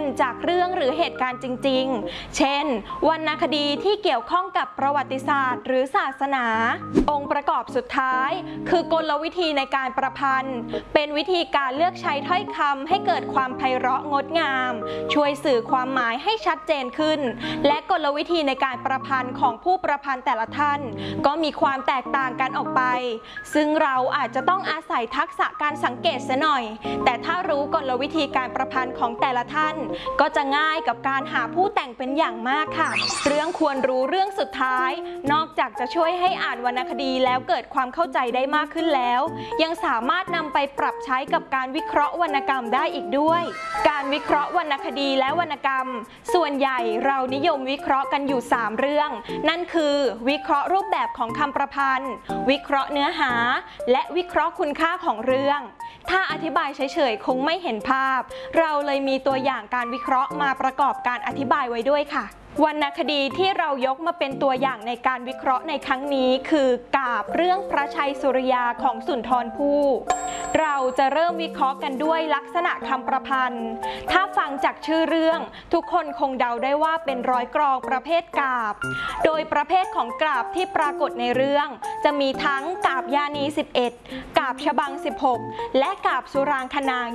จากเรื่องหรือเหตุการณ์จริงๆเช่นวรรณคดีที่เกี่ยวข้องกับประวัติศาสตร์หรือศาสนาองค์ประกอบสุดท้ายคือกลวิธีในการประพันธ์เป็นวิธีการเลือกใช้ถ้อยคำให้เกิดความไพเราะงดงามช่วยสื่อความหมายให้ชัดเจนขึ้นและกลวิธีในการประพันธ์ของผู้ประพันธ์แต่ละท่านก็มีความแตกต่างกันออกไปซึ่งเราอาจจะต้องอาศัยทักษะการสังเกตเสียหน่อยแต่ถ้ารู้กลวิธีการประพันธ์ของแต่ละท่านก็จะง่ายกับการหาผู้แต่งเป็นอย่างมากค่ะเรื่องควรรู้เรื่องสุดท้ายนอกจากจะช่วยให้อ่านวรรณคดีแล้วเกิดความเข้าใจได้มากขึ้นแล้วยังสามารถนำไปปรับใช้กับการวิเคราะห์วรรณกรรมได้อีกด้วยการวิเคราะห์วรรณคดีและวรรณกรรมส่วนใหญ่เรานิยมวิเคราะห์กันอยู่3เรื่องนั่นคือวิเคราะห์รูปแบบของคำประพันธ์วิเคราะห์เนื้อหาและวิเคราะห์คุณค่าของเรื่องถ้าอธิบายเฉยๆคงไม่เห็นภาพเราเลยมีตัวอย่างการวิเคราะห์มาประกอบการอธิบายไว้ด้วยค่ะวรรณคดีที่เรายกมาเป็นตัวอย่างในการวิเคราะห์ในครั้งนี้คือกาบเรื่องพระชัยสุริยาของสุนทรภู่เราจะเริ่มวิเคราะห์กันด้วยลักษณะคำประพันธ์ถ้าฟังจากชื่อเรื่องทุกคนคงเดาได้ว่าเป็นร้อยกลองประเภทกาบโดยประเภทของกาบที่ปรากฏในเรื่องจะมีทั้งกาบยานี11กาบฉบัง16และกาบสุรางคนาง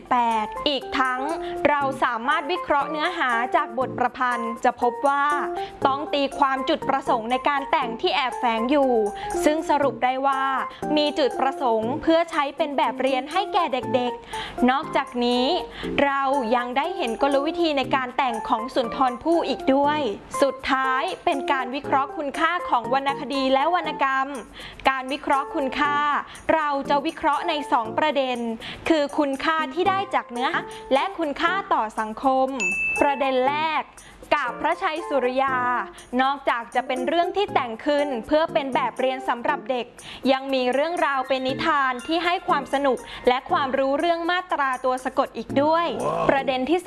28อีกทั้งเราสามารถวิเคราะห์เนื้อหาจากบทประพันธ์จะพบว่าต้องตีความจุดประสงค์ในการแต่งที่แอบแฝงอยู่ซึ่งสรุปได้ว่ามีจุดประสงค์เพื่อใช้เป็นแบบเรียนให้แก่เด็กๆนอกจากนี้เรายังได้เห็นกลวิธีในการแต่งของสุนทรภู่อีกด้วยสุดท้ายเป็นการวิเคราะห์คุณค่าของวรรณคดีและวรรณกรรมการวิเคราะห์คุณค่าเราจะวิเคราะห์ใน2ประเด็นคือคุณค่าที่ได้จากเนื้อและคุณค่าต่อสังคมประเด็นแรกกาบพระชัยสุริยานอกจากจะเป็นเรื่องที่แต่งขึ้นเพื่อเป็นแบบเรียนสำหรับเด็กยังมีเรื่องราวเป็นนิทานที่ให้ความสนุกและความรู้เรื่องมาตราตัวสะกดอีกด้วย ประเด็นที่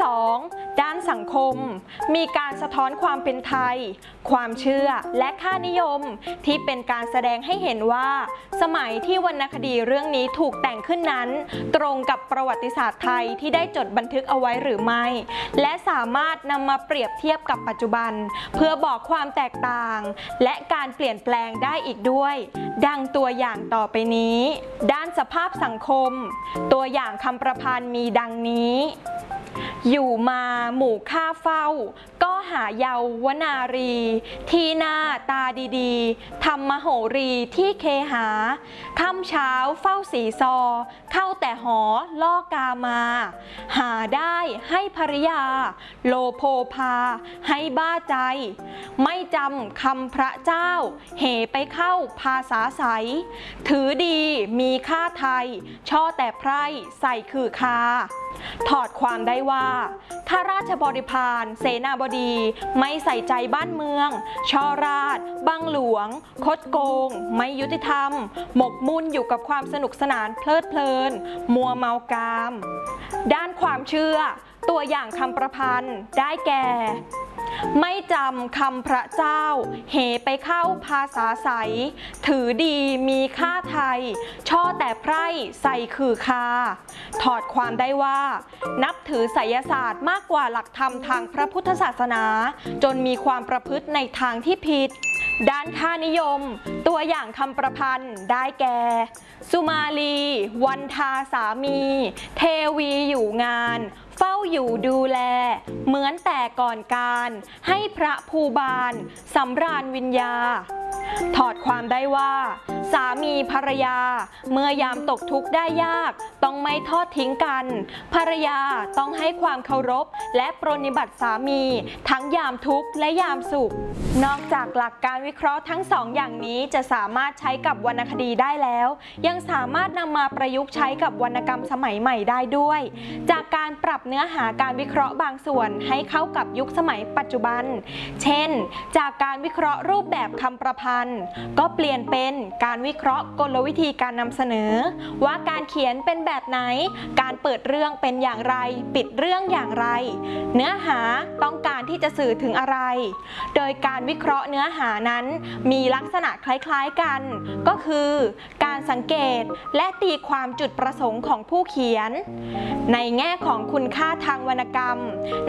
2ด้านสังคมมีการสะท้อนความเป็นไทยความเชื่อและค่านิยมที่เป็นการแสดงให้เห็นว่าสมัยที่วรรณคดีเรื่องนี้ถูกแต่งขึ้นนั้นตรงกับประวัติศาสตร์ไทยที่ได้จดบันทึกเอาไว้หรือไม่และสามารถนำมาเปรียบเทียบกับปัจจุบันเพื่อบอกความแตกต่างและการเปลี่ยนแปลงได้อีกด้วยดังตัวอย่างต่อไปนี้ด้านสภาพสังคมตัวอย่างคำประพันธ์มีดังนี้อยู่มาหมู่ข้าเฝ้าก็หาเยาวนารีที่หน้าตาดีๆทำมโหรีที่เคหาค่ำเช้าเฝ้าสีซอเข้าแต่หอล่อกามาหาได้ให้ภริยาโลโภพาให้บ้าใจไม่จำคำพระเจ้าเหไปเข้าภาษาใสถือดีมีค่าไทยช่อแต่ไพร่ใส่คือคาถอดความได้ว่าข้าราชบริพารเสนาบดีไม่ใส่ใจบ้านเมืองช่อราชบังหลวงคดโกงไม่ยุติธรรมหมกมุ่นอยู่กับความสนุกสนานเพลิดเพลินมัวเมากามด้านความเชื่อตัวอย่างคำประพันธ์ได้แก่ไม่จำคำพระเจ้าเหไปเข้าภาษาใสถือดีมีค่าไทยช่อแต่ไพร่ใส่คือคาถอดความได้ว่านับถือไสยศาสตร์มากกว่าหลักธรรมทางพระพุทธศาสนาจนมีความประพฤติในทางที่ผิดด้านค่านิยมตัวอย่างคำประพันธ์ได้แก่สุมาลีวันทาสามีเทวีอยู่งานเฝ้าอยู่ดูแลเหมือนแต่ก่อนการให้พระภูบาลสำราญวิญญาถอดความได้ว่าสามีภรรยาเมื่อยามตกทุกข์ได้ยากต้องไม่ทอดทิ้งกันภรรยาต้องให้ความเคารพและปรนนิบัติสามีทั้งยามทุกข์และยามสุขนอกจากหลักการวิเคราะห์ทั้ง2อย่างนี้จะสามารถใช้กับวรรณคดีได้แล้วยังสามารถนำมาประยุกต์ใช้กับวรรณกรรมสมัยใหม่ได้ด้วยจากการปรับเนื้อหาการวิเคราะห์บางส่วนให้เข้ากับยุคสมัยปัจจุบันเช่นจากการวิเคราะห์รูปแบบคำประพันธ์ก็เปลี่ยนเป็นการวิเคราะห์กลวิธีการนำเสนอว่าการเขียนเป็นแบบไหนการเปิดเรื่องเป็นอย่างไรปิดเรื่องอย่างไรเนื้อหาต้องการที่จะสื่อถึงอะไรโดยการวิเคราะห์เนื้อหานั้นมีลักษณะคล้ายๆกันก็คือการสังเกตและตีความจุดประสงค์ของผู้เขียนในแง่ของคุณค่าทางวรรณกรรม